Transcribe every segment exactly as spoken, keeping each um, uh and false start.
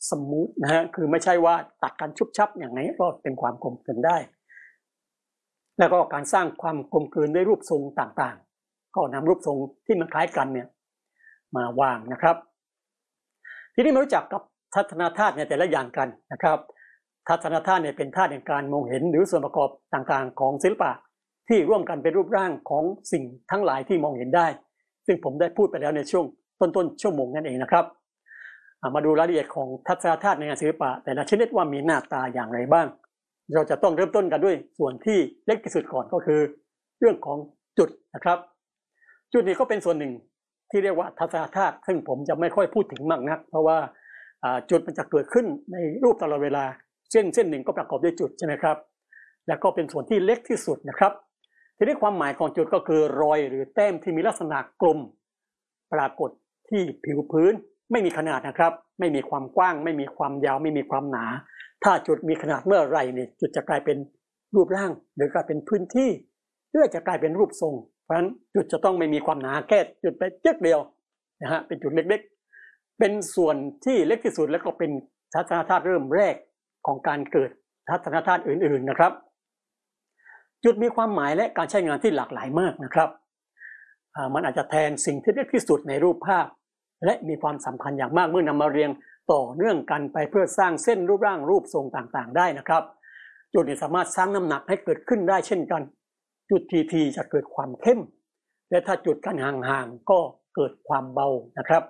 สมูทนะฮะคือไม่ใช่ว่าตัดกันชุบชับอย่างนี้ก็เป็นความกลมกลืนได้แล้วก็การสร้างความกลมกลืนด้วยรูปทรงต่างๆก็นำรูปทรงที่มันคล้ายกันเนี่ยมาวางนะครับทีนี้มารู้จักกับทัศนธาตุในแต่ละอย่างกันนะครับทัศนธาตุเนี่ยเป็นธาตุแห่งการมองเห็นหรือส่วนประกอบต่างๆของศิลปะที่ร่วมกันเป็นรูปร่างของสิ่งทั้งหลายที่มองเห็นได้ซึ่งผมได้พูดไปแล้วในช่วงต้นๆชั่วโมงนั่นเองนะครับมาดูรายละเอียดของทัศนธาตุในงานศิลปะแต่ละชนิดว่ามีหน้าตาอย่างไรบ้างเราจะต้องเริ่มต้นกันด้วยส่วนที่เล็กที่สุดก่อนก็คือเรื่องของจุดนะครับจุดนี้ก็เป็นส่วนหนึ่งที่เรียกว่าทัศนธาตุซึ่งผมจะไม่ค่อยพูดถึงมากนักเพราะว่าจุดมันจะเกิดขึ้นในรูปตลอดเวลาเส้นเส้นหนึ่งก็ประกอบด้วยจุดใช่ไหมครับแล้วก็เป็นส่วนที่เล็กที่สุดนะครับทีนี้ความหมายของจุดก็คือรอยหรือแต้มที่มีลักษณะกลมปรากฏที่ผิวพื้นไม่มีขนาดนะครับไม่มีความกว้างไม่มีความยาวไม่มีความหนาถ้าจุดมีขนาดเมื่อไรเนี่ยจุดจะกลายเป็นรูปร่างหรือกลายเป็นพื้นที่หรือจะกลายเป็นรูปทรงเพราะฉะนั้นจุดจะต้องไม่มีความหนาแค่จุดไปเจ๊กเดียวนะฮะเป็นจุดเล็กๆเป็นส่วนที่เล็กที่สุดแล้วก็เป็นทัศนธาตุเริ่มแรกของการเกิดทัศนธาตุอื่นๆนะครับจุดมีความหมายและการใช้งานที่หลากหลายมากนะครับมันอาจจะแทนสิ่งที่เล็กที่สุดในรูปภาพและมีความสำคัญอย่างมากเมื่อนำมาเรียงต่อเนื่องกันไปเพื่อสร้างเส้นรูปร่างรูปทรงต่างๆได้นะครับจุดนี้สามารถสร้างน้ำหนักให้เกิดขึ้นได้เช่นกันจุดทีๆจะเกิดความเข้มและถ้าจุดกันห่างๆก็เกิดความเบานะครับ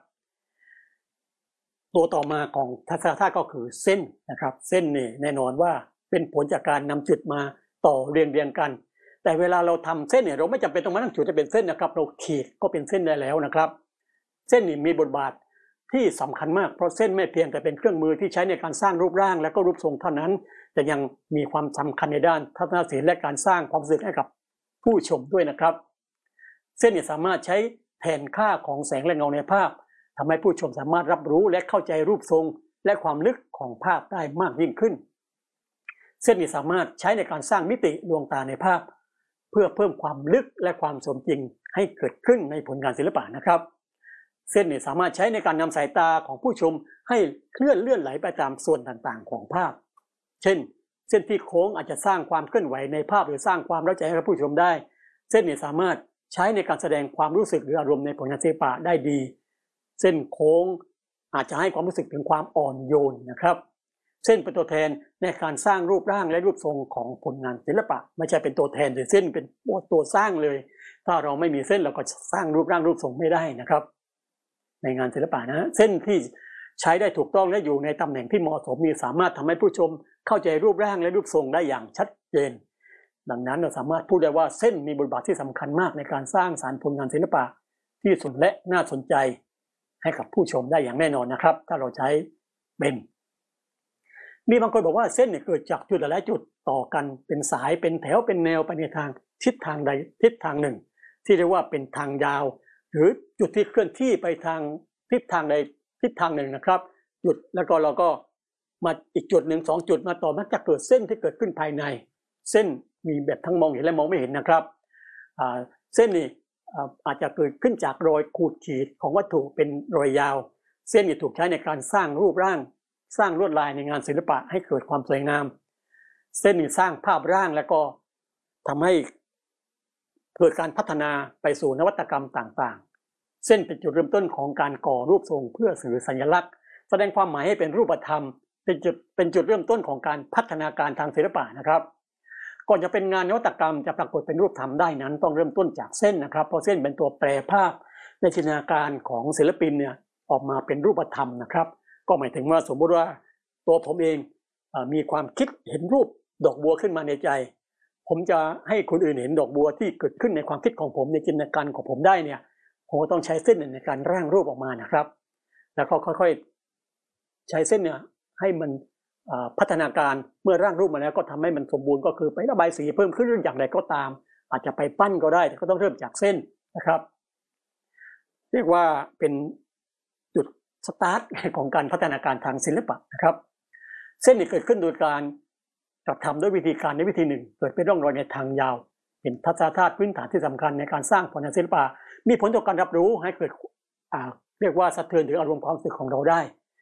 ตัวต่อมาของทัศนธาตุก็คือเส้นนะครับเส้นนี่แน่นอนว่าเป็นผลจากการนำจุดมาต่อเรียงเรียงกันแต่เวลาเราทำเส้นเนี่ยเราไม่จำเป็นต้องมานั่งจุดจะเป็นเส้นนะครับเราขีดก็เป็นเส้นได้แล้วนะครับเส้นนี่มีบทบาทที่สำคัญมากเพราะเส้นไม่เพียงแต่เป็นเครื่องมือที่ใช้ในการสร้างรูปร่างและก็รูปทรงเท่านั้นแต่ยังมีความสำคัญในด้านทัศนศิลป์และการสร้างความรู้สึกให้กับผู้ชมด้วยนะครับเส้นนี่สามารถใช้แทนค่าของแสงและเงาในภาพทำให้ผู้ชมสามารถรับรู้และเข้าใจรูปทรงและความลึกของภาพได้มากยิ่งขึ้นเส้นนี้สามารถใช้ในการสร้างมิติดวงตาในภาพเพื่อเพิ่มความลึกและความสมจริงให้เกิดขึ้นในผลงานศิลปะนะครับเส้นนี้สามารถใช้ในการนำสายตาของผู้ชมให้เคลื่อนเลื่อนไหลไปตามส่วนต่างๆของภาพเช่นเส้นที่โค้งอาจจะสร้างความเคลื่อนไหวในภาพหรือสร้างความเข้าใจให้กับผู้ชมได้เส้นนี้สามารถใช้ในการแสดงความรู้สึกหรืออารมณ์ในผลงานศิลปะได้ดีเส้นโค้งอาจจะให้ความรู้สึกถึงความอ่อนโยนนะครับเส้นเป็นตัวแทนในการสร้างรูปร่างและรูปทรงของผลงานศิลปะไม่ใช่เป็นตัวแทนหรือเส้นเป็นตัวสร้างเลยถ้าเราไม่มีเส้นเราก็สร้างรูปร่างรูปทรงไม่ได้นะครับในงานศิลปะนะเส้นที่ใช้ได้ถูกต้องและอยู่ในตำแหน่งที่เหมาะสมมีสามารถทำให้ผู้ชมเข้าใจรูปร่างและรูปทรงได้อย่างชัดเจนดังนั้นเราสามารถพูดได้ว่าเส้นมีบทบาทที่สำคัญมากในการสร้างสรรค์ผลงานศิลปะที่สวยและน่าสนใจให้กับผู้ชมได้อย่างแน่นอนนะครับถ้าเราใช้เป็นมีบางคนบอกว่าเส้นเนี่ยเกิดจากจุดหลายจุดต่อกันเป็นสายเป็นแถวเป็นแนวไปในทางทิศทางใดทิศทางหนึ่งที่เรียกว่าเป็นทางยาวหรือจุดที่เคลื่อนที่ไปทางทิศทางใดทิศทางหนึ่งนะครับจุดแล้วก็เราก็มาอีกจุดหนึ่งสองจุดมาต่อมันจะเกิดเส้นที่เกิดขึ้นภายในเส้นมีแบบทั้งมองเห็นและมองไม่เห็นนะครับเส้นนี้อาจจะเกิดขึ้นจากรอยขูดขีดของวัตถุเป็นรอยยาวเส้นนี้ถูกใช้ในการสร้างรูปร่างสร้างลวดลายในงานศิลปะให้เกิดความสวยงามเส้นนี้สร้างภาพร่างแล้วก็ทำให้เกิดการพัฒนาไปสู่นวัตกรรมต่างๆเส้นเป็นจุดเริ่มต้นของการก่อรูปทรงเพื่อสื่อสัญลักษณ์แสดงความหมายให้เป็นรูปธรรมเป็นจุดเป็นจุดเริ่มต้นของการพัฒนาการทางศิลปะนะครับก่อนจะเป็นงานนวัตกรรมจะปรากฏเป็นรูปธรรมได้นั้นต้องเริ่มต้นจากเส้นนะครับเพราะเส้นเป็นตัวแปรภาพในจินตนาการของศิลปินเนี่ยออกมาเป็นรูปธรรมนะครับก็หมายถึงว่าสมมติว่าตัวผมเองมีความคิดเห็นรูปดอกบัวขึ้นมาในใจผมจะให้คนอื่นเห็นดอกบัวที่เกิดขึ้นในความคิดของผมในจินตนาการของผมได้เนี่ยผมก็ต้องใช้เส้นในการร่างรูปออกมานะครับแล้วก็ค่อยๆใช้เส้นเนี่ยให้มันพัฒนาการเมื่อร่างรูปมาแล้วก็ทำให้มันสมบูรณ์ก็คือไประบายสีเพิ่มขึ้นอย่างไรก็ตามอาจจะไปปั้นก็ได้แต่ก็ต้องเริ่มจากเส้นนะครับเรียกว่าเป็นจุดสตาร์ทของการพัฒนาการทางศิลปะนะครับเส้นนี้เกิดขึ้นโดยการกระทำด้วยวิธีการในวิธีหนึ่งเกิดเป็นร่องรอยในทางยาวเป็นทัศนธาตุพื้นฐานที่สำคัญในการสร้างผลงานศิลปะมีผลต่อการรับรู้ให้เกิดเรียกว่าสะเทือนถึงอารมณ์ความรู้สึกของเราได้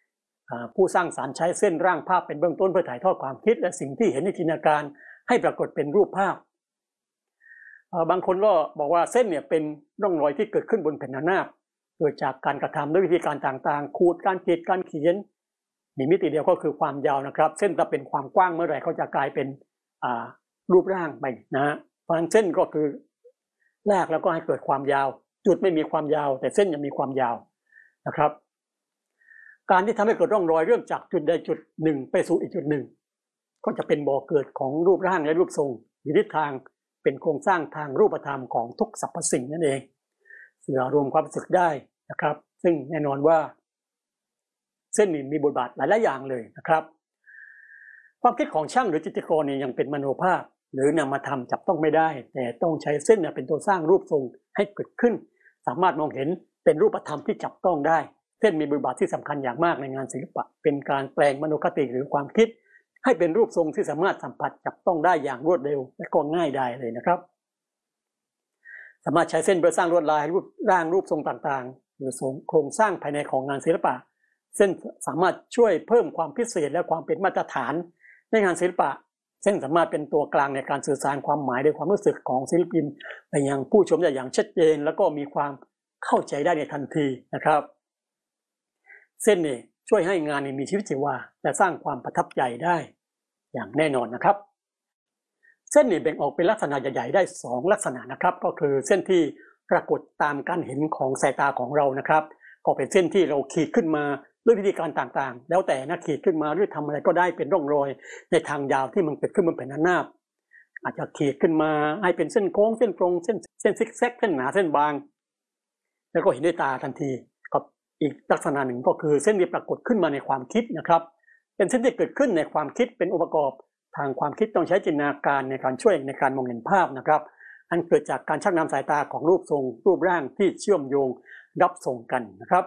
ผู้สร้างสรรค์ใช้เส้นร่างภาพเป็นเบื้องต้นเพื่อถ่ายทอดความคิดและสิ่งที่เห็นในจินตนาการให้ปรากฏเป็นรูปภาพบางคนก็บอกว่าเส้นเนี่ยเป็นร่องรอยที่เกิดขึ้นบนแผ่นระนาบเกิดจากการกระทำด้วยวิธีการต่างๆขูดการขีดการเขียนมีมิติเดียวก็คือความยาวนะครับเส้นถ้าเป็นความกว้างเมื่อไหร่เขาจะกลายเป็นรูปร่างไปนะเพราะฉะนั้นเส้นก็คือแรกแล้วก็ให้เกิดความยาวจุดไม่มีความยาวแต่เส้นยังมีความยาวนะครับการที่ทำให้เกิดร่องรอยเริ่มจากจุดใดจุดหนึ่งไปสู่อีกจุดหนึ่งก็จะเป็นบ่อเกิดของรูปร่างและรูปทรงมีทิศทางเป็นโครงสร้างทางรูปธรรมของทุกสรรพสิ่งนั่นเองสื่ออารมณ์ความรู้สึกได้นะครับซึ่งแน่นอนว่าเส้นนี้มีบทบาทหลายๆอย่างเลยนะครับความคิดของช่างหรือจิตรกรนี่ยังเป็นมโนภาพหรือนามธรรมจับต้องไม่ได้แต่ต้องใช้เส้นเป็นตัวสร้างรูปทรงให้เกิดขึ้นสามารถมองเห็นเป็นรูปธรรมที่จับต้องได้เส้นมีบทบาทที่สำคัญอย่างมากในงานศิลปะเป็นการแปลงมโนคติหรือความคิดให้เป็นรูปทรงที่สามารถสัมผัสจับต้องได้อย่างรวดเร็วและก็ง่ายได้เลยนะครับสามารถใช้เส้นเพื่อสร้างลวดลายรูปร่างรูปทรงต่างๆหรือโครงสร้างภายในของงานศิลปะเส้นสามารถช่วยเพิ่มความพิเศษและความเป็นมาตรฐานในงานศิลปะเส้นสามารถเป็นตัวกลางในการสื่อสารความหมายในความรู้สึกของศิลปินไปยังผู้ชมได้อย่างชัดเจนแล้วก็มีความเข้าใจได้ในทันทีนะครับเส้นนี่ช่วยให้งานมีชีวิตชีวาและสร้างความประทับใจได้อย่างแน่นอนนะครับเส้นนี่แบ่งออกเป็นลักษณะใหญ่ๆได้สองลักษณะนะครับก็คือเส้นที่ปรากฏตามการเห็นของสายตาของเรานะครับก็เป็นเส้นที่เราขีดขึ้นมาด้วยวิธีการต่างๆแล้วแต่นะขีดขึ้นมาหรือทำอะไรก็ได้เป็นร่องรอยในทางยาวที่มันเกิดขึ้นบนแผ่นระนาบอาจจะขีดขึ้นมาให้เป็นเส้นโค้งเส้นตรงเส้นเส้นซิกแซกเส้นหนาเส้นบางแล้วก็เห็นด้วยตาทันทีกับอีกลักษณะหนึ่งก็คือเส้นที่ปรากฏขึ้นมาในความคิดนะครับเป็นเส้นที่เกิดขึ้นในความคิดเป็นองค์ประกอบทางความคิดต้องใช้จินตนาการในการช่วยในการมองเห็นภาพนะครับอันเกิดจากการชักนำสายตาของรูปทรงรูปร่างที่เชื่อมโยงรับส่งกันนะครับ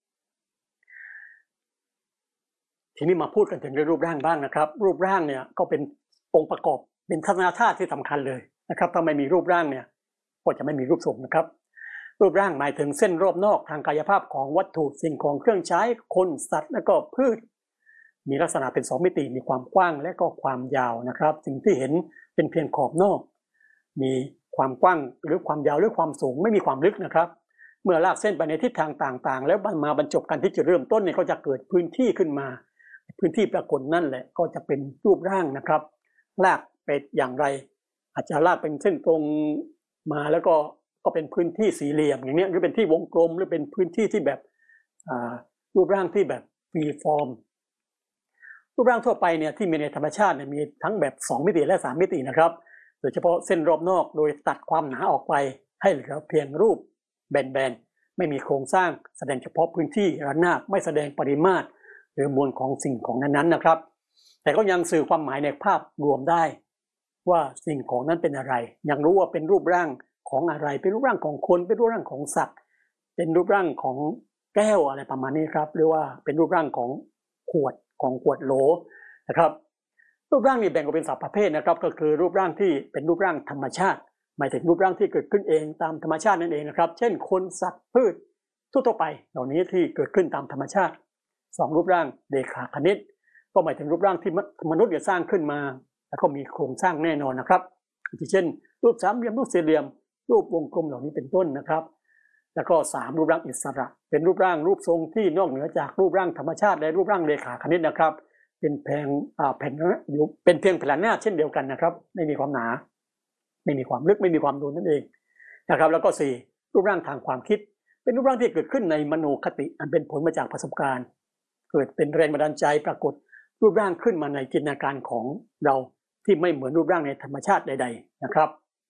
ทีนี้มาพูดกันถึงเรื่องรูปร่างบ้างนะครับรูปร่างเนี่ยก็เป็นองค์ประกอบเป็นทัศนธาตุที่สำคัญเลยนะครับถ้าไม่มีรูปร่างเนี่ยก็จะไม่มีรูปทรงนะครับรูปร่างหมายถึงเส้นรอบนอกทางกายภาพของวัตถุสิ่งของเครื่องใช้คนสัตว์และก็พืชมีลักษณะเป็นสองมิติมีความกว้างและก็ความยาวนะครับสิ่งที่เห็นเป็นเพียงขอบนอกมีความกว้างหรือความยาวหรือความสูงไม่มีความลึกนะครับเมื่อลากเส้นไปในทิศทางต่างๆแล้วมาบรรจบกันที่จุดเริ่มต้นเนี่ยก็จะเกิดพื้นที่ขึ้นมาพื้นที่ปรากฏนั่นแหละก็จะเป็นรูปร่างนะครับลากไปอย่างไรอาจจะลากเป็นเส้นตรงมาแล้วก็ก็เป็นพื้นที่สี่เหลี่ยมอย่างนี้หรือเป็นที่วงกลมหรือเป็นพื้นที่ที่แบบรูปร่างที่แบบฟรีฟอร์มรูปร่างทั่วไปเนี่ยที่มีในธรรมชาติเนี่ยมีทั้งแบบสองมิติและสามมิตินะครับโดยเฉพาะเส้นรอบนอกโดยตัดความหนาออกไปให้เหลือเพียงรูปแบนๆไม่มีโครงสร้างแสดงเฉพาะพื้นที่ระนาบไม่แสดงปริมาตรหรือมวลของสิ่งของนั้นๆนะครับแต่ก็ยังสื่อความหมายในภาพรวมได้ว่าสิ่งของนั้นเป็นอะไรยังรู้ว่าเป็นรูปร่างของอะไรเป็นรูปร่างของคนเป็นรูปร่างของสัตว์เป็นรูปร่างของแก้วอะไรประมาณนี้ครับหรือว่าเป็นรูปร่างของขวดของขวดโหลนะครับรูปร่างนี้แบ่งออกเป็นสามประเภทนะครับก็คือรูปร่างที่เป็นรูปร่างธรรมชาติหมายถึงรูปร่างที่เกิดขึ้นเองตามธรรมชาตินั่นเองนะครับเช่นคนสัตว์พืชทั่วไปเหล่านี้ที่เกิดขึ้นตามธรรมชาติสองรูปร่างเรขาคณิตก็หมายถึงรูปร่างที่มนุษย์สร้างขึ้นมาแล้วก็มีโครงสร้างแน่นอนนะครับเช่นรูปสามเหลี่ยมรูปสี่เหลี่ยมรูปวงกลมเหล่านี้เป็นต้นนะครับแล้วก็สามรูปร่างอิสระเป็นรูปร่างรูปทรงที่นอกเหนือจากรูปร่างธรรมชาติและรูปร่างเรขาคณิตนะครับเป็นแผงอ่าแผ่นอยู่เป็นเพียงแผ่นหน้าเช่นเดียวกันนะครับไม่มีความหนาไม่มีความลึกไม่มีความนูนนั่นเองนะครับแล้วก็สี่รูปร่างทางความคิดเป็นรูปร่างที่เกิดขึ้นในมโนคติอันเป็นผลมาจากประสบการณ์เกิดเป็นแรงบันดาลใจปรากฏรูปร่างขึ้นมาในจินตนาการของเราที่ไม่เหมือนรูปร่างในธรรมชาติใดๆนะครับ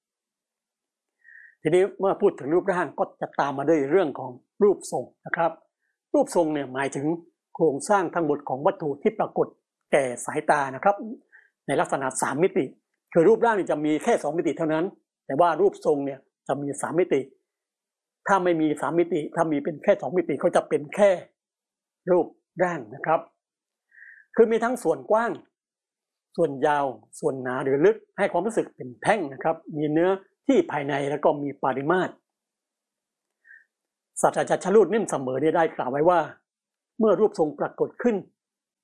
ทีนี้เมื่อพูดถึงรูปร่างก็จะตามมาด้วยเรื่องของรูปทรงนะครับรูปทรงเนี่ยหมายถึงโครงสร้างทั้งหมดของวัตถุที่ปรากฏแก่สายตานะครับในลักษณะสามมิติคือรูปร่างนี่จะมีแค่สองมิติเท่านั้นแต่ว่ารูปทรงเนี่ยจะมีสามมิติถ้าไม่มีสามมิติถ้ามีเป็นแค่สองมิติก็จะเป็นแค่รูปร่างนะครับคือมีทั้งส่วนกว้างส่วนยาวส่วนหนาหรือลึกให้ความรู้สึกเป็นแท่งนะครับมีเนื้อที่ภายในแล้วก็มีปริมาตรศาสตราจารย์ชลุดนิ่มเสมอได้กล่าวไว้ว่าเมื่อรูปทรงปรากฏขึ้น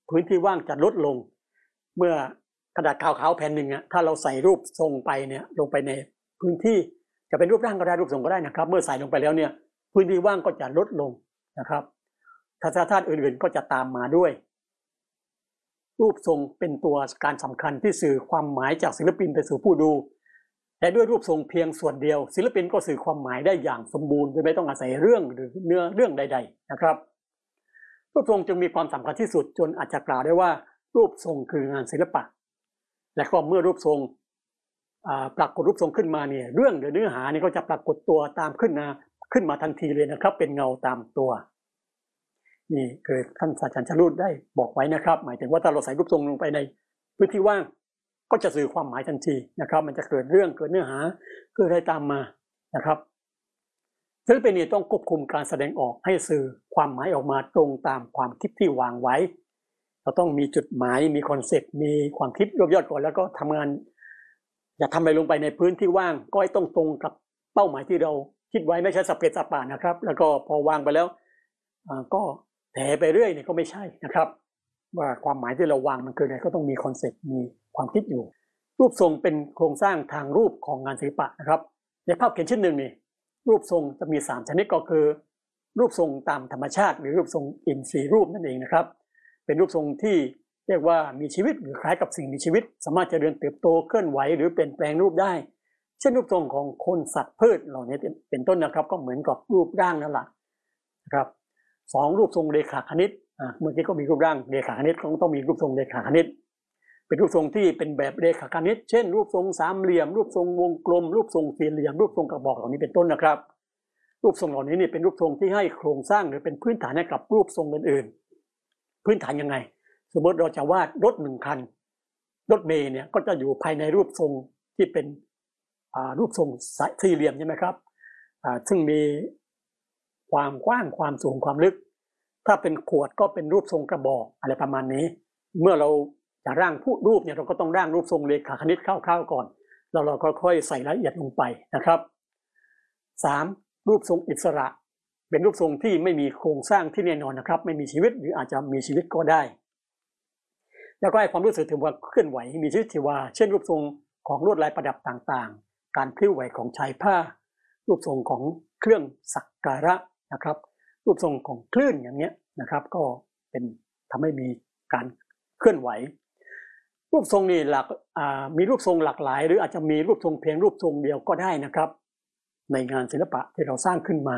พื้นที่ว่างจะลดลงเมื่อกระดาษขาวๆแผ่นหนึ่งอ่ะถ้าเราใส่รูปทรงไปเนี่ยลงไปในพื้นที่จะเป็นรูปร่างก็ได้รูปทรงก็ได้นะครับเมื่อใส่ลงไปแล้วเนี่ยพื้นที่ว่างก็จะลดลงนะครับทัศนธาตุอื่นๆก็จะตามมาด้วยรูปทรงเป็นตัวการสำคัญที่สื่อความหมายจากศิลปินไปสู่ผู้ดูและด้วยรูปทรงเพียงส่วนเดียวศิลปินก็สื่อความหมายได้อย่างสมบูรณ์โดยไม่ต้องอาศัยเรื่องหรือเนื้อเรื่องใดๆนะครับรูปทรงจึงมีความสำคัญที่สุดจนอาจจะกล่าวได้ว่ารูปทรงคืองานศิลปะและก็เมื่อรูปทรงปรากฏรูปทรงขึ้นมาเนี่ยเรื่องหรือเนื้อหานี่ก็จะปรากฏตัวตามขึ้นมาขึ้นมาทันทีเลยนะครับเป็นเงาตามตัวนี่คือท่านศาสตราจารย์ชลูดได้บอกไว้นะครับหมายถึงว่าถ้าเราใส่รูปทรงลงไปในพื้นที่ว่างก็จะสื่อความหมายทันทีนะครับมันจะเกิดเรื่องเกิดเนื้อหาเกิดอะไรตามมานะครับศิลปินเนี่ยต้องควบคุมการแสดงออกให้สื่อความหมายออกมาตรงตามความคิดที่วางไว้เราต้องมีจุดหมายมีคอนเซ็ปต์มีความคิดรวบยอดก่อนแล้วก็ทำงานอย่าทำอะไรลงไปในพื้นที่ว่างก็ให้ต้องตรงกับเป้าหมายที่เราคิดไว้ไม่ใช่สับเปลี่ยนสับป่านะครับแล้วก็พอวางไปแล้วก็แถไปเรื่อยเนี่ยก็ไม่ใช่นะครับว่าความหมายที่เราวางมันคืออะไรก็ต้องมีคอนเซ็ปต์มีความคิดอยู่รูปทรงเป็นโครงสร้างทางรูปของงานศิลปะนะครับในภาพเขียนชิ้นหนึ่งนี่รูปทรงจะมีสามชนิดก็คือรูปทรงตามธรรมชาติหรือรูปทรงอินทรีย์รูปนั่นเองนะครับเป็นรูปทรงที่เรียกว่ามีชีวิตหรือคล้ายกับสิ่งมีชีวิตสามารถเจริญเติบโตเคลื่อนไหวหรือเปลี่ยนแปลงรูปได้เช่นรูปทรงของคนสัตว์พืชเหล่านี้เป็นต้นนะครับก็เหมือนกับรูปร่างนั่นแหละนะครับสองรูปทรงเรขาคณิตเมื่อกี้ก็มีรูปร่างเรขาคณิตก็ต้องมีรูปทรงเรขาคณิตเป็นรูปทรงที่เป็นแบบเรขาคณิตเช่นรูปทรงสามเหลี่ยมรูปทรงวงกลมรูปทรงสี่เหลี่ยมรูปทรงกระบอกเหล่านี้เป็นต้นนะครับรูปทรงเหล่านี้นี่เป็นรูปทรงที่ให้โครงสร้างหรือเป็นพื้นฐานให้กับรูปทรงอื่นๆพื้นฐานยังไงสมมติเราจะวาดรถหนึ่งคันรถเมล์เนี่ยก็จะอยู่ภายในรูปทรงที่เป็นรูปทรงสี่เหลี่ยมใช่ไหมครับซึ่งมีความกว้างความสูงความลึกถ้าเป็นขวดก็เป็นรูปทรงกระบอกอะไรประมาณนี้เมื่อเราจะร่างผู้รูปเนี่ยเราก็ต้องร่างรูปทรงเรขาคณิตคร่าวๆก่อนแล้วเราก็ค่อยใส่รายละเอียดลงไปนะครับสามรูปทรงอิสระเป็นรูปทรงที่ไม่มีโครงสร้างที่แน่นอนนะครับไม่มีชีวิตหรืออาจจะมีชีวิตก็ได้แล้วก็ให้ความรู้สึกถึงว่าเคลื่อนไหวมีชีวิตชีวาเช่นรูปทรงของลวดลายประดับต่างๆการพลิ้วไหวของชายผ้ารูปทรงของเครื่องสักการะนะครับรูปทรงของคลื่นอย่างเงี้ยนะครับก็เป็นทำให้มีการเคลื่อนไหวรูปทรงนี่หลักมีรูปทรงหลากหลายหรืออาจจะมีรูปทรงเพียงรูปทรงเดียวก็ได้นะครับในงานศิลปะที่เราสร้างขึ้นมา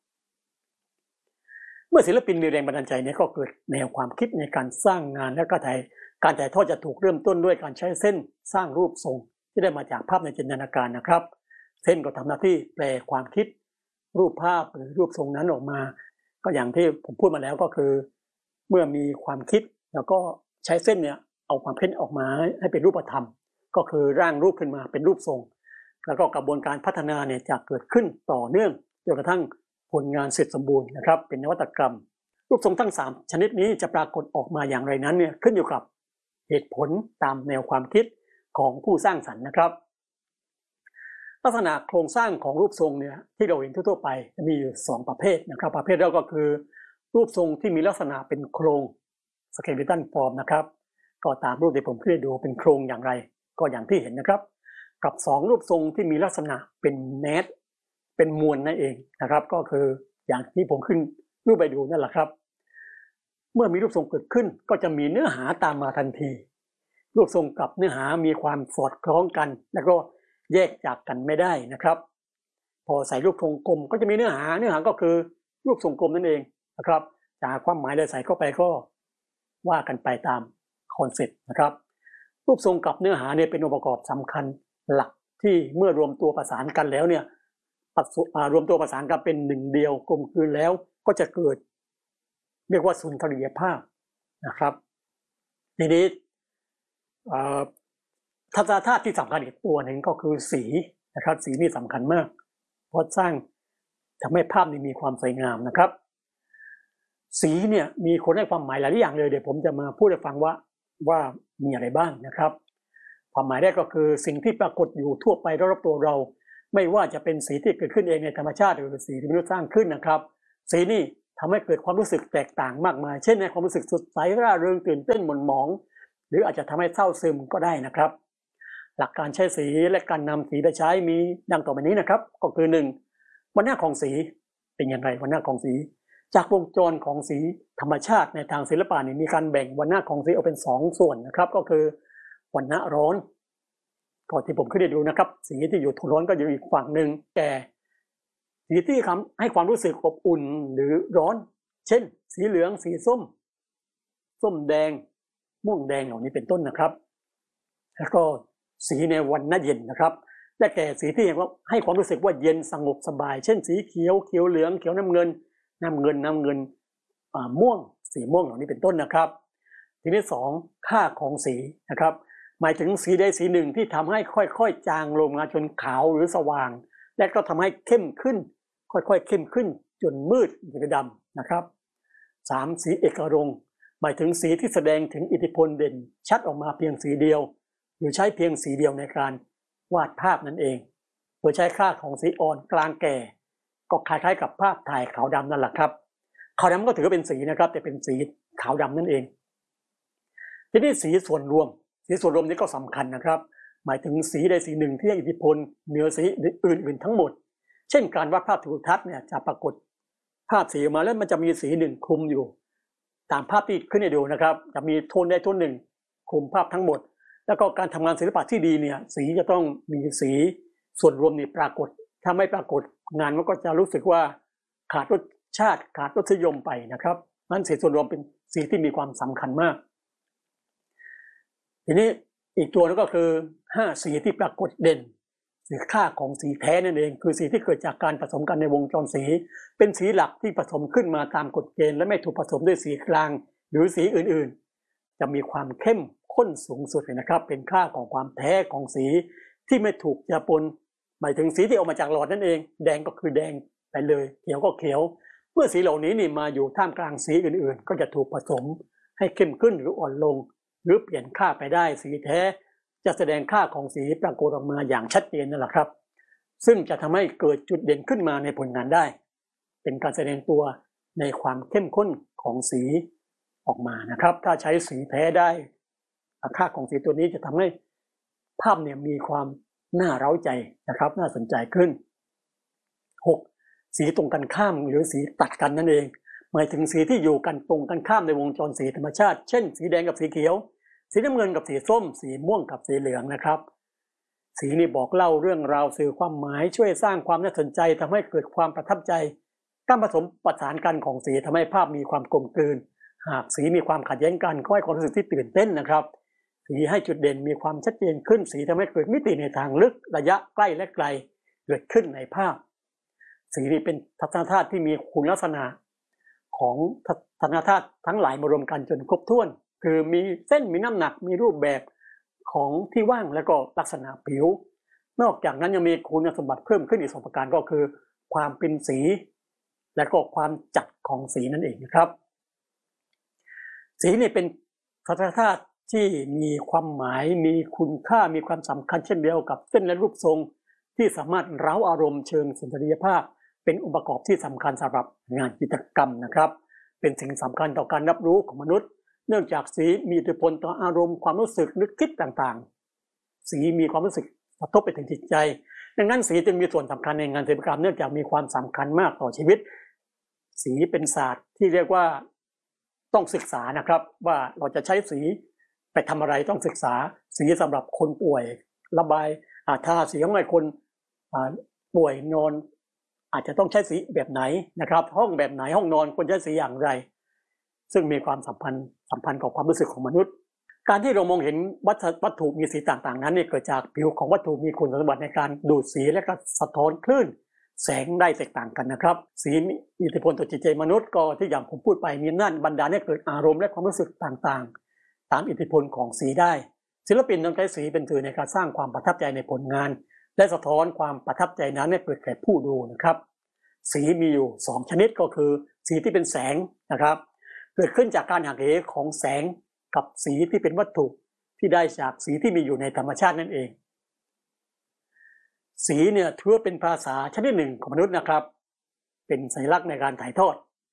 เมื่อศิลปินมีแรงบันดาลใจเนี่ยก็เกิดแนวความคิดในการสร้างงานและก็ถ่ายการถ่ายทอดจะถูกเริ่มต้นด้วยการใช้เส้นสร้างรูปทรงที่ได้มาจากภาพในจินตนาการนะครับเส้นก็ทำหน้าที่แปลความคิดรูปภาพหรือรูปทรงนั้นออกมาก็อย่างที่ผมพูดมาแล้วก็คือเมื่อมีความคิดแล้วก็ใช้เส้นเนี่ยเอาความคิดออกมาให้เป็นรูปธรรมก็คือร่างรูปขึ้นมาเป็นรูปทรงแล้วก็กระบวนการพัฒนาเนี่ยจะเกิดขึ้นต่อเนื่องจนกระทั่งผลงานเสร็จสมบูรณ์นะครับเป็นนวัตกรรมรูปทรงทั้งสามชนิดนี้จะปรากฏออกมาอย่างไรนั้นเนี่ยขึ้นอยู่กับเหตุผลตามแนวความคิดของผู้สร้างสรรค์นะครับลักษณะโครงสร้างของรูปทรงเนี่ยที่เราเห็นทั่วไปจะมีอยู่สองประเภทนะครับประเภทแรกก็คือรูปทรงที่มีลักษณะเป็นโครงสเกเลตัลฟอร์มนะครับก็ตามรูปที่ผมขึ้นให้ดูเป็นโครงอย่างไรก็อย่างที่เห็นนะครับกับสองรูปทรงที่มีลักษณะเป็นเนตเป็นมวลนั่นเองนะครับก็คืออย่างที่ผมขึ้นรูปไปดูนั่นแหละครับเมื่อมีรูปทรงเกิดขึ้นก็จะมีเนื้อหาตามมาทันทีรูปทรงกับเนื้อหามีความสอดคล้องกันแล้วก็แยกจากกันไม่ได้นะครับพอใส่รูปทรงกลมก็จะมีเนื้อหาเนื้อหาก็คือรูปทรงกลมนั่นเองนะครับจะหาความหมายใดใส่เข้าไปก็ว่ากันไปตามคอนเซ็ปต์นะครับรูปทรงกับเนื้อหาเนี่ยเป็นองค์ประกอบสำคัญหลักที่เมื่อรวมตัวประสานกันแล้วเนี่ยรวมตัวประสานกันเป็นหนึ่งเดียวกลมกลืนแล้วก็จะเกิดเรียกว่าสุนทรียภาพนะครับทีนี้ทัศนธาตุที่สำคัญอีกตัวหนึ่งก็คือสีนะครับสีนี่สำคัญมากเพราะสร้างทำให้ภาพนี้มีความสวยงามนะครับสีเนี่ยมีคนให้ความหมายหลายอย่างเลยเดี๋ยวผมจะมาพูดให้ฟังว่าว่ามีอะไรบ้างนะครับความหมายแรกก็คือสิ่งที่ปรากฏอยู่ทั่วไปรอบๆตัวเราไม่ว่าจะเป็นสีที่เกิดขึ้นเองในธรรมชาติหรือสีที่มนุษย์สร้างขึ้นนะครับสีนี่ทำให้เกิดความรู้สึกแตกต่างมากมายเช่นในความรู้สึกสดใสร่าเริงตื่นเต้นหม่นหมองหรืออาจจะทำให้เศร้าซึมก็ได้นะครับหลักการใช้สีและการนำสีไปใช้มีดังต่อไปนี้นะครับก็คือหนึ่งวรรณะของสีเป็นอย่างไรวรรณะของสีจากวงจรของสีธรรมชาติในทางศิลปะนี่มีการแบ่งวรรณะของสีออกเป็นสองส่วนนะครับก็คือวรรณะร้อนก็ที่ผมขึ้นให้ดูนะครับสีที่อยู่โทนร้อนก็อยู่อีกฝั่งหนึ่งแก่สีที่ให้ความรู้สึกอบอุ่นหรือร้อนเช่นสีเหลืองสีส้มส้มแดงม่วงแดงเหล่านี้เป็นต้นนะครับแล้วก็สีในวรรณะเย็นนะครับได้แก่สีที่ให้ความรู้สึกว่าเย็นสงบสบายเช่นสีเขียวเขียวเหลืองเขียวน้ำเงินน้ำเงินน้ำเงินม่วงสีม่วงเหล่านี้เป็นต้นนะครับทีนี้สองค่าของสีนะครับหมายถึงสีใดสีหนึ่งที่ทำให้ค่อยๆจางลงมาจนขาวหรือสว่างและก็ทำให้เข้มขึ้นค่อยๆเข้มขึ้นจนมืดหรือดำนะครับสามสีเอกรงค์หมายถึงสีที่แสดงถึงอิทธิพลเด่นชัดออกมาเพียงสีเดียวหรือใช้เพียงสีเดียวในการวาดภาพนั่นเองโดยใช้ค่าของสีอ่อนกลางแก่ก็คล้ายๆกับภาพถ่ายขาวดำนั่นแหละครับขาวดำก็ถือว่าเป็นสีนะครับแต่เป็นสีขาวดำนั่นเองทีนี้สีส่วนรวมสีส่วนรวมนี้ก็สำคัญนะครับหมายถึงสีใดสีหนึ่งที่ให้อิทธิพลเหนือสีอื่นๆทั้งหมดเช่นการวาดภาพทิวทัศน์เนี่ยจะปรากฏภาพสีออกมาแล้วมันจะมีสีหนึ่งคลุมอยู่ตามภาพที่ขึ้นให้ดูนะครับจะมีโทนใดโทนหนึ่งคลุมภาพทั้งหมดแล้วก็การทำงานศิลปะที่ดีเนี่ยสีจะต้องมีสีส่วนรวมนี่ปรากฏถ้าไม่ปรากฏงานมันก็จะรู้สึกว่าขาดรสชาติขาดรสนิยมไปนะครับนั้นสีส่วนรวมเป็นสีที่มีความสำคัญมากทีนี้อีกตัวนึงก็คือห้าสีที่ปรากฏเด่นสีค่าของสีแท้นั่นเองคือสีที่เกิดจากการผสมกันในวงจรสีเป็นสีหลักที่ผสมขึ้นมาตามกฎเกณฑ์และไม่ถูกผสมด้วยสีกลางหรือสีอื่นๆจะมีความเข้มข้นสูงสุดเลยนะครับเป็นค่าของความแท้ของสีที่ไม่ถูกเจือปนหมายถึงสีที่ออกมาจากหลอดนั่นเองแดงก็คือแดงไปเลยเขียวก็เขียวเมื่อสีเหล่านี้นี่มาอยู่ท่ามกลางสีอื่นๆก็จะถูกผสมให้เข้มขึ้นหรืออ่อนลงหรือเปลี่ยนค่าไปได้สีแท้จะแสดงค่าของสีปรากฏออกมาอย่างชัดเจนนั่นแหละครับซึ่งจะทำให้เกิดจุดเด่นขึ้นมาในผลงานได้เป็นการแสดงตัวในความเข้มข้นของสีออกมานะครับถ้าใช้สีแท้ได้ค่าของสีตัวนี้จะทำให้ภาพเนี่ยมีความน่าเร้าใจนะครับน่าสนใจขึ้นหกสีตรงกันข้ามหรือสีตัดกันนั่นเองหมายถึงสีที่อยู่กันตรงกันข้ามในวงจรสีธรรมชาติเช่นสีแดงกับสีเขียวสีน้ำเงินกับสีส้มสีม่วงกับสีเหลืองนะครับสีนี้บอกเล่าเรื่องราวสื่อความหมายช่วยสร้างความน่าสนใจทำให้เกิดความประทับใจการผสมประสานกันของสีทำให้ภาพมีความกลมกลืนหากสีมีความขัดแย้งกันก็ให้ความรู้สึกที่ตื่นเต้นนะครับสีให้จุดเด่นมีความชัดเจนขึ้นสีทำให้เกิดมิติในทางลึกระยะใกล้และไกลเกิดขึ้นในภาพสีนี้เป็นทัศนธาตุที่มีคุณลักษณะของทัศนธาตุทั้งหลายมารวมกันจนครบถ้วนคือมีเส้นมีน้ำหนักมีรูปแบบของที่ว่างและก็ลักษณะผิวนอกจากนั้นยังมีคุณสมบัติเพิ่มขึ้นอีกสองประการก็คือความเป็นสีและก็ความจัดของสีนั่นเองนะครับสีนี่เป็นทัศนธาตุที่มีความหมายมีคุณค่ามีความสำคัญเช่นเดียวกับเส้นและรูปทรงที่สามารถเร้าอารมณ์เชิงสุนทรียภาพเป็นองค์ประกอบที่สำคัญสำหรับงานจิตรกรรมนะครับเป็นสิ่งสำคัญต่อการรับรู้ของมนุษย์เนื่องจากสีมีอิทธิพลต่ออารมณ์ความรู้สึกนึกคิดต่างๆสีมีความรู้สึกกระทบไปถึงจิตใจดังนั้นสีจึงมีส่วนสำคัญในงานศิลปกรรมเนื่องจากมีความสำคัญมากต่อชีวิตสีเป็นศาสตร์ที่เรียกว่าต้องศึกษานะครับว่าเราจะใช้สีไปทำอะไรต้องศึกษาสีสำหรับคนป่วยระบายทาสีให้คนป่วยนอนอาจจะต้องใช้สีแบบไหนนะครับห้องแบบไหนห้องนอนควรใช้สีอย่างไรซึ่งมีความสัมพันธ์สัมพันธ์กับความรู้สึกของมนุษย์การที่เรามองเห็นวัตถุมีสีต่างๆนั้นเนี่ยเกิดจากผิวของวัตถุมีคุณสมบัติในการดูดสีและก็สะท้อนคลื่นแสงได้แตกต่างกันนะครับสีมีอิทธิพลต่อจิตใจมนุษย์ก็ที่อย่างผมพูดไปมีนั่นบันดาลให้เกิดอารมณ์และความรู้สึกต่างๆตามอิทธิพลของสีได้ศิลปินต้องใช้สีเป็นสื่อในการสร้างความประทับใจในผลงานและสะท้อนความประทับใจนั้นให้เกิดแก่ผู้ดูนะครับสีมีอยู่สองชนิดก็คือสีที่เป็นแสงนะครับเกิดขึ้นจากการหักเหของแสงกับสีที่เป็นวัตถุที่ได้จากสีที่มีอยู่ในธรรมชาตินั่นเองสีเนี่ยถือว่าเป็นภาษาชนิดหนึ่งของมนุษย์นะครับเป็นสัญลักษณ์ในการถ่ายทอด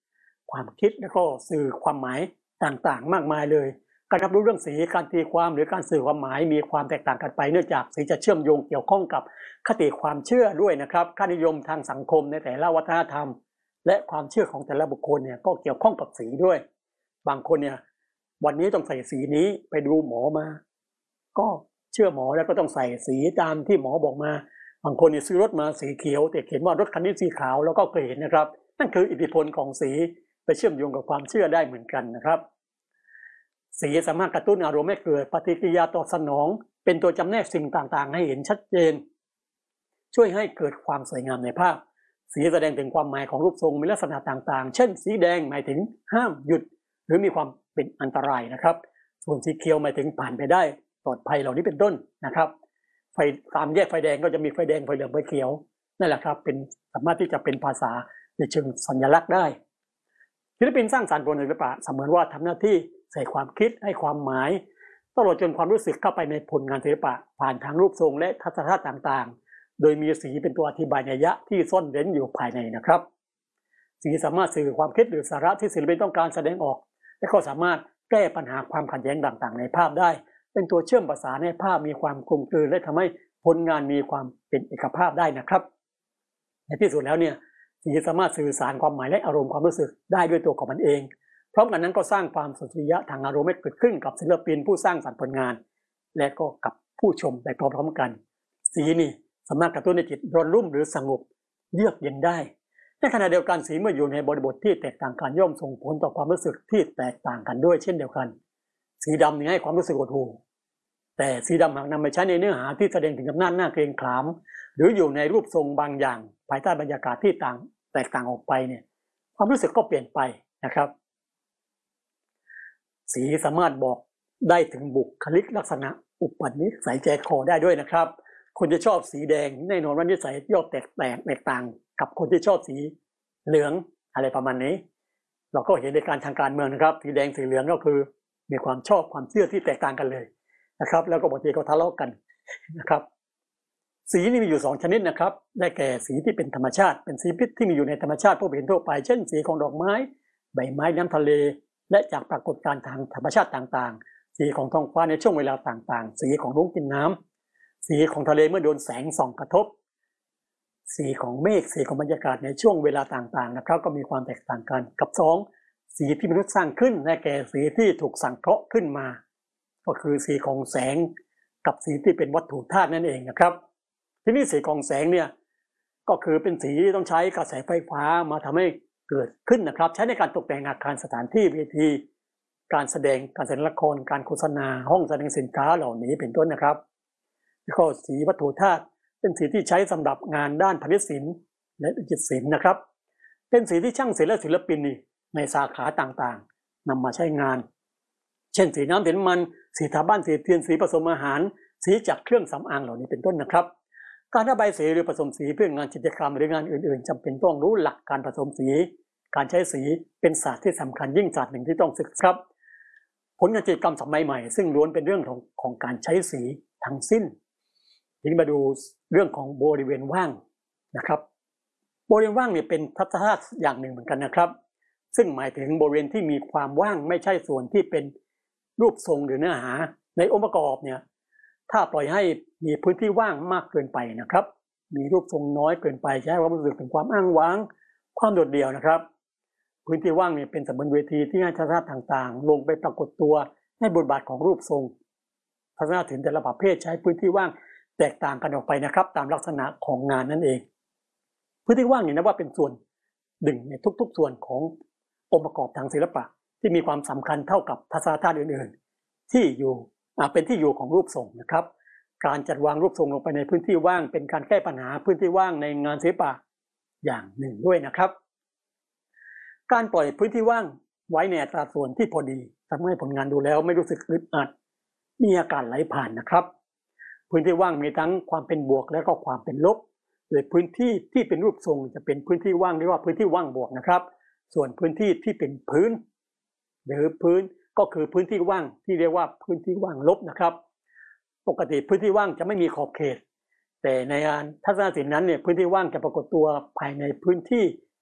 ความคิดแล้วก็สื่อความหมายต่างๆมากมายเลยการรับรู้เรื่องสีการตีความหรือการสื่อความหมายมีความแตกต่างกันไปเนื่องจากสีจะเชื่อมโยงเกี่ยวข้องกับคติความเชื่อด้วยนะครับค่านิยมทางสังคมในแต่ละวัฒนธรรมและความเชื่อของแต่ละบุคคลเนี่ยก็เกี่ยวข้องกับสีด้วยบางคนเนี่ยวันนี้ต้องใส่สีนี้ไปดูหมอมาก็เชื่อหมอแล้วก็ต้องใส่สีตามที่หมอบอกมาบางคนเนี่ยซื้อรถมาสีเขียวแต่เขียนว่ารถคันนี้สีขาวแล้วก็เคยเห็นนะครับนั่นคืออิทธิพลของสีไปเชื่อมโยงกับความเชื่อได้เหมือนกันนะครับสีสามารถกระตุ้นอารมณ์ให้เกิดปฏิกิริยาตอบสนองเป็นตัวจำแนกสิ่งต่างๆให้เห็นชัดเจนช่วยให้เกิดความสวยงามในภาพสีแสดงถึงความหมายของรูปทรงมีลักษณะต่างๆเช่นสีแดงหมายถึงห้ามหยุดหรือมีความเป็นอันตรายนะครับส่วนสีเขียวหมายถึงผ่านไปได้ปลอดภัยเหล่านี้เป็นต้นนะครับไฟตามแยกไฟแดงก็จะมีไฟแดงไฟเหลืองไฟเขียวนั่นแหละครับเป็นสามารถที่จะเป็นภาษาในเชิงสัญลักษณ์ได้ศิลปินสร้างสรรค์ผลงานศิลปะเสมือนว่าทำหน้าที่ใส่ความคิดให้ความหมายตลอดจนความรู้สึกเข้าไปในผลงานศิลปะผ่านทางรูปทรงและทัศนคติต่างๆโดยมีสีเป็นตัวอธิบายนัยยะที่ซ่อนเร้นอยู่ภายในนะครับสีสามารถสื่อความคิดหรือสาระที่ศิลปินต้องการแสดงออกและก็สามารถแก้ปัญหาความขัดแย้งต่างๆในภาพได้เป็นตัวเชื่อมประสานให้ภาพมีความกลมกลืนและทำให้ผลงานมีความเป็นเอกภาพได้นะครับในที่สุดแล้วเนี่ยสีสามารถสื่อสารความหมายและอารมณ์ความรู้สึกได้ด้วยตัวของมันเองพร้อมกันนั้นก็สร้างความสุนทรียะทางอารมณ์ให้เกิดขึ้นกับศิลปินผู้สร้างสรรค์ผลงานและก็กับผู้ชมไปพร้อมๆกันสีนี่สามารถกระตุ้นให้จิตร้อนรุ่มหรือสงบเยือกเย็นได้ในขณะเดียวกันสีเมื่ออยู่ในบริบทที่แตกต่างกันย่อมส่งผลต่อความรู้สึกที่แตกต่างกันด้วยเช่นเดียวกันสีดำนี่ให้ความรู้สึกหดหู่แต่สีดำหากนำไปใช้ในเนื้อหาที่แสดงถึงอำนาจหน้าเกรงขามหรืออยู่ในรูปทรงบางอย่างภายใต้บรรยากาศที่ต่างแตกต่างออกไปเนี่ยความรู้สึกก็เปลี่ยนไปนะครับสีสามารถบอกได้ถึงบุคลิกลักษณะอุปนิสัยใจคอได้ด้วยนะครับคนที่ชอบสีแดงแน่นอนว่านิสัยย่อมแตกแตกแตกต่างกับคนที่ชอบสีเหลืองอะไรประมาณนี้เราก็เห็นในการทางการเมืองนะครับสีแดงสีเหลืองก็คือมีความชอบความเชื่อที่แตกต่างกันเลยนะครับแล้วก็บางทีก็ทะเลาะกันนะครับสีนี่มีอยู่สองชนิดนะครับได้แก่สีที่เป็นธรรมชาติเป็นสีพิษที่มีอยู่ในธรรมชาติพบเห็นทั่วไปเช่นสีของดอกไม้ใบไม้น้ำทะเลและจากปรากฏการณ์ทางธรรมชาติต่างๆสีของท้องฟ้าในช่วงเวลาต่างๆสีของรุ้งกินน้ำสีของทะเลเมื่อโดนแสงส่องกระทบสีของเมฆสีของบรรยากาศในช่วงเวลาต่างๆนะครับก็มีความแตกต่างกันกับสองสีที่มนุษย์สร้างขึ้นได้แก่สีที่ถูกสังเคราะห์ขึ้นมาก็คือสีของแสงกับสีที่เป็นวัตถุธาตุนั่นเองนะครับที่นี่สีของแสงเนี่ยก็คือเป็นสีที่ต้องใช้กระแสไฟฟ้ามาทำให้เกิดขึ้นนะครับใช้ในการตกแต่งอาคารสถานที่เวทีการแสดงการแสดงละครการโฆษณาห้องแสดงสินค้าเหล่านี้เป็นต้นนะครับแล้วก็สีวัตถุธาตุเป็นสีที่ใช้สำหรับงานด้านพาณิชย์ศิลป์และวิจิตรศิลป์นะครับเป็นสีที่ช่างศิลป์และศิลปินในสาขาต่างๆนำมาใช้งานเช่นสีน้ำสีน้ำมันสีทาบ้านสีเทียนสีผสมอาหารสีจากเครื่องสำอางเหล่านี้เป็นต้นนะครับการระบายสีหรือผสมสีเพื่องานจิตรกรรมหรืองานอื่นๆจำเป็นต้องรู้หลักการผสมสีการใช้สีเป็นศาสตร์ที่สำคัญยิ่งศาสตร์หนึ่งที่ต้องศึกษาครับผลงานจิตรกรรมสมัยใหม่ซึ่งล้วนเป็นเรื่องของของการใช้สีทั้งสิ้นทีนี้มาดูเรื่องของบริเวณว่างนะครับบริเวณว่างเนี่ยเป็นทัศนคติอย่างหนึ่งเหมือนกันนะครับซึ่งหมายถึงบริเวณที่มีความว่างไม่ใช่ส่วนที่เป็นรูปทรงหรือเนื้อหาในองค์ประกอบเนี่ยถ้าปล่อยให้มีพื้นที่ว่างมากเกินไปนะครับมีรูปทรงน้อยเกินไปใช้ความรู้สึกถึงความอ้างว้างความโดดเดี่ยวนะครับพื้นที่ว่างเนี่ยเป็นเสมือนเวทีที่ให้ทัศนคติต่างๆลงไปปรากฏตัวให้บทบาทของรูปทรงทัศนคติถึงแต่ละประเภทใช้พื้นที่ว่างแตกต่างกันออกไปนะครับตามลักษณะของงานนั่นเองพื้นที่ว่างเนี่ยนะว่าเป็นส่วนหนึ่งในทุกๆส่วนขององค์ประกอบทางศิลปะที่มีความสำคัญเท่ากับทัศนคติอื่นๆที่อยู่เป็นที่อยู่ของรูปทรงนะครับการจัดวางรูปทรงลงไปในพื้นที่ว่างเป็นการแก้ปัญหาพื้นที่ว่างในงานศิลปะอย่างหนึ่งด้วยนะครับการปล่อยพื้นที่ว่างไว้ในอัตราส่วนที่พอดีทำให้ผลงานดูแล้วไม่รู้สึกอึดอัดมีอากาศไหลผ่านนะครับพื้นที่ว่างมีทั้งความเป็นบวกและก็ความเป็นลบโดยพื้นที่ที่เป็นรูปทรงจะเป็นพื้นที่ว่างเรียกว่าพื้นที่ว่างบวกนะครับส่วนพื้นที่ที่เป็นพื้นหรือพื้นก็คือพื้นที่ว่างที่เรียกว่าพื้นที่ว่างลบนะครับปกติพื้นที่ว่างจะไม่มีขอบเขตแต่ในงานทัศนศิลป์นั้นเนี่ยพื้นที่ว่างจะปรากฏตัวภายในพื้นที่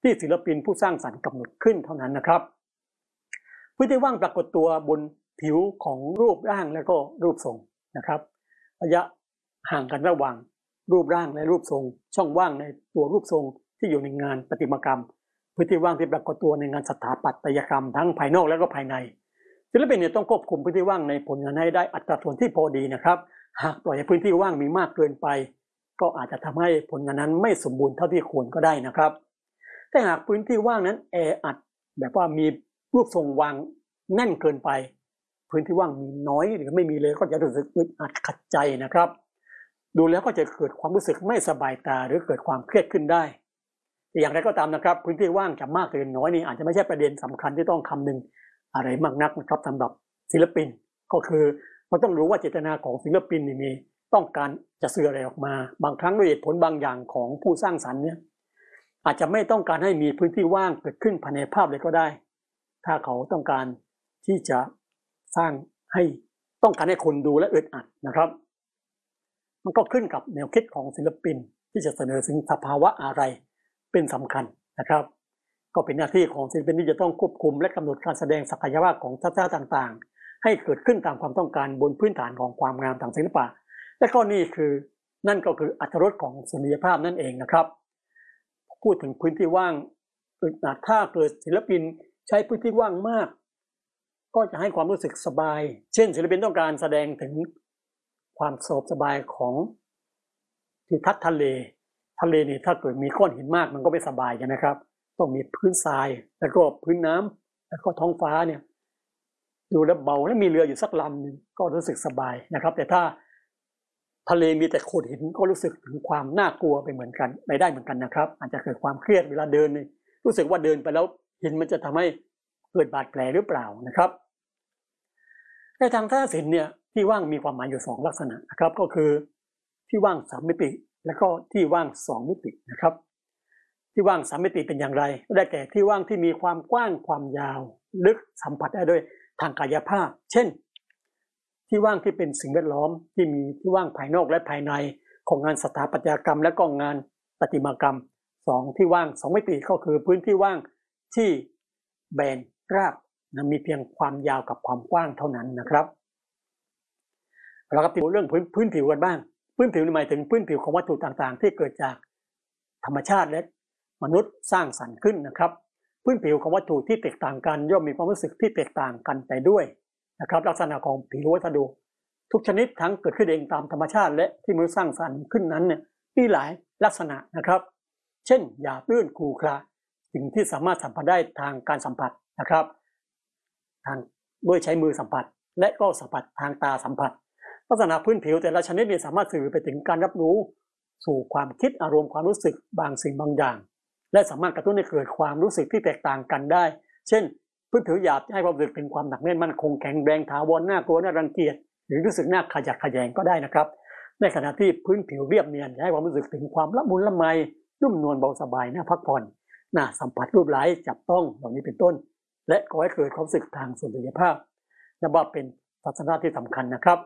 ที่ศิลปินผู้สร้างสรรค์กำหนดขึ้นเท่านั้นนะครับพื้นที่ว่างปรากฏตัวบนผิวของรูปร่างและก็รูปทรงนะครับระยะห่างกันระหว่างรูปร่างและรูปทรงช่องว่างในตัวรูปทรงที่อยู่ในงานประติมากรรมพื้นที่ว่างที่ปรากฏตัวในงานสถาปัตยกรรมทั้งภายนอกและก็ภายในศิลปินเนี่ยต้องควบคุมพื้นที่ว่างในผลงานให้ได้อัตราส่วนที่พอดีนะครับหากปล่อยให้พื้นที่ว่างมีมากเกินไปก็อาจจะทำให้ผลงานนั้นไม่สมบูรณ์เท่าที่ควรก็ได้นะครับแต่หากพื้นที่ว่างนั้นแออัดแบบว่ามีรูปทรงวางแน่นเกินไปพื้นที่ว่างมีน้อยหรือไม่มีเลยก็จะรู้สึกอึดอัดขัดใจนะครับดูแล้วก็จะเกิดความรู้สึกไม่สบายตาหรือเกิดความเครียดขึ้นได้แต่อย่างไรก็ตามนะครับพื้นที่ว่างจะมากหรือน้อยนี่อาจจะไม่ใช่ประเด็นสำคัญที่ต้องคำนึงอะไรมากนักนะครับสำหรับศิลปินก็คือเราต้องรู้ว่าเจตนาของศิลปินนี่มีต้องการจะสื่ออะไรออกมาบางครั้งด้วยเหตุผลบางอย่างของผู้สร้างสรรค์เนี่ยอาจจะไม่ต้องการให้มีพื้นที่ว่างเกิดขึ้นภายในภาพเลยก็ได้ถ้าเขาต้องการที่จะสร้างให้ต้องการให้คนดูและอึดอัดนะครับมันก็ขึ้นกับแนวคิดของศิลปินที่จะเสนอถึงสภาวะอะไรเป็นสำคัญนะครับก็เป็นหน้าที่ของศิลปินที่จะต้องควบคุมและกำหนดการแสดงศักยภาพของทัศนะต่างๆให้เกิดขึ้นตามความต้องการบนพื้นฐานของความงามทางศิลปะและก็นี่คือนั่นก็คืออรรถรสของสุนทรียภาพนั่นเองนะครับพูดถึงพื้นที่ว่างอึดอัดถ้าเกิดศิลปินใช้พื้นที่ว่างมากก็จะให้ความรู้สึกสบายเช่นศิลปินต้องการแสดงถึงความสงบสบายของทิวทัศน์ทะเลทะเลนี่ถ้าเกิดมีก้อนหินมากมันก็ไม่สบายใช่ไหมครับต้องมีพื้นทรายแล้วก็พื้นน้ำแล้วก็ท้องฟ้าเนี่ยดูแล้วเบาและมีเรืออยู่สักลำนึงก็รู้สึกสบายนะครับแต่ถ้าทะเลมีแต่โขดหินก็รู้สึกถึงความน่ากลัวไปเหมือนกันไปได้เหมือนกันนะครับอาจจะเกิดความเครียดเวลาเดินนี่รู้สึกว่าเดินไปแล้วหินมันจะทำให้เกิดบาดแผลหรือเปล่านะครับในทางทัศนศิลป์เนี่ยที่ว่างมีความหมายอยู่สองลักษณะนะครับก็คือที่ว่างสามมิติและก็ที่ว่างสองมิตินะครับที่ว่างสามมิติเป็นอย่างไรได้แก่ที่ว่างที่มีความกว้างความยาวลึกสัมผัสได้ด้วยทางกายภาพเช่นที่ว่างที่เป็นสิ่งแวดล้อมที่มีที่ว่างภายนอกและภายในของงานสถาปัตยกรรมและก็งานประติมากรรมสองที่ว่างสองมิติก็คือพื้นที่ว่างที่แบนราบนะมีเพียงความยาวกับความกว้างเท่านั้นนะครับเราก็พูดเรื่องพื้นพื้นผิวกันบ้างพื้นผิวหมายถึงพื้นผิวของวัตถุต่างๆที่เกิดจากธรรมชาติและมนุษย์สร้างสรรค์ขึ้นนะครับพื้นผิวของวัตถุที่แตกต่างกันย่อมมีความรู้สึกที่แตกต่างกันไปด้วยนะครับลักษณะของผิววัสดุทุกชนิดทั้งเกิดขึ้นเองตามธรรมชาติและที่มนุษย์สร้างสรรค์ขึ้นนั้นเนี่ยมีหลายลักษณะนะครับเช่นหยาบลื่นขรุขระสิ่งที่สามารถสัมผัสได้ทางการสัมผัสนะครับทางด้วยใช้มือสัมผัสและก็สัมผัสทางตาสัมผัสลักษณะพื้นผิวแต่ละชนิดเนี่ยสามารถสื่อไปถึงการรับรู้สู่ความคิดอารมณ์ความรู้สึกบางสิ่งบางอย่างและสามารถกระตุ้นให้เกิดความรู้สึกที่แตกต่างกันได้เช่นพื้นผิวหยาบให้ความรู้สึกเป็นความหนักแน่นมั่นคงแข็งแรงถาวรน่ากลัวน่ารังเกียจหรือรู้สึกน่าขยักขยแยงก็ได้นะครับในขณะที่พื้นผิวเรียบเนียนให้ความรู้สึกถึงความละมุนละไมนุ่มนวลเบาสบายน่าพักผ่อนน่าสัมผัสรูปไล้จับต้องเหล่านี้เป็นต้นและก่อให้เกิดความรู้สึกทางสุนทรียภาพนับว่าเป็นทัศนะที่สำคัญนะครับ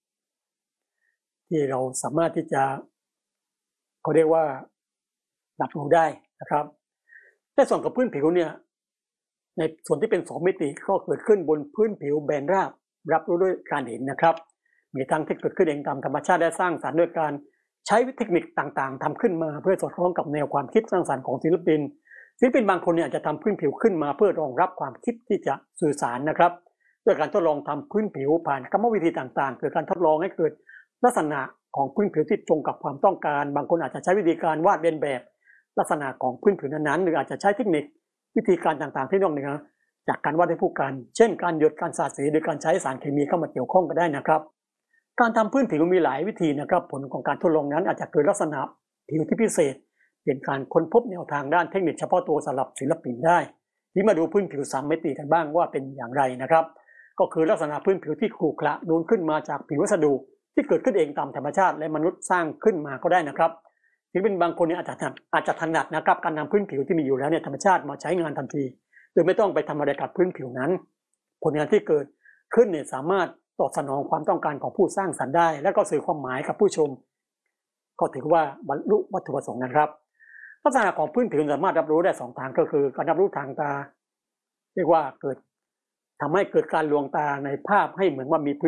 ที่เราสามารถที่จะเขาเรียกว่ารับรู้ได้นะครับแต่ส่วนกับพื้นผิวเนี่ยในส่วนที่เป็นสองมิติก็เกิดขึ้นบนพื้นผิวแบนราบรับรู้ด้วยการเห็นนะครับมีทั้งที่เกิดขึ้นเองตามธรรมชาติและสร้างสรรค์ด้วยการใช้เทคนิคต่างๆทำขึ้นมาเพื่อสอดคล้องกับแนวความคิดสร้างสรรค์ของศิลปินศิลปินบางคนเนี่ยอาจจะทำพื้นผิวขึ้นมาเพื่อรองรับความคิดที่จะสื่อสารนะครับด้วยการทดลองทำพื้นผิวผ่านกรรมวิธีต่างๆเกิดการทดลองให้เกิดลักษณะของพื้นผิวที่ตรงกับความต้องการบางคนอาจจะใช้วิธีการวาดเลียนแบบลักษณะของพื้นผิวนั้นๆหรืออาจจะใช้เทคนิควิธีการต่างๆที่นอกเหนือจากการวาดให้ผู้กันเช่นการหยดการสาดสีหรือการใช้สารเคมีเข้ามาเกี่ยวข้องก็ได้นะครับการทำพื้นผิวมีหลายวิธีนะครับผลของการทดลองนั้นอาจจะเกิดลักษณะผิวที่พิเศษเป็นการค้นพบแนวทางด้านเทคนิคเฉพาะตัวสำหรับศิลปินได้ที่มาดูพื้นผิวสามมิติกันบ้างว่าเป็นอย่างไรนะครับก็คือลักษณะพื้นผิวที่ขรุขระนูนขึ้นมาจากผิววัสดุที่เกิดขึ้นเองตามธรรมชาติและมนุษย์สร้างขึ้นมาก็ได้นะครับศิลปินบางคนเนี่ยอาจจะอาจจะถนัดนะครับการนำพื้นผิวที่มีอยู่แล้วเนี่ยธรรมชาติมาใช้งานทันทีโดยไม่ต้องไปทำอะไรกับพื้นผิวนั้นผลงานที่เกิดขึ้นเนี่ยสามารถตอบสนองความต้องการของผู้สร้างสรรค์ได้และก็สื่อความหมายกับผู้ชมก็ถือว่าบรรลุวัตถุประสงค์นะครับลักษณะของพื้นผิวสามารถรับรู้ได้สองทางก็คือการรับรู้ทางตาเรียกว่าเกิดทำให้เกิดการลวงตาในภาพให้เหมือนว่ามีพื้น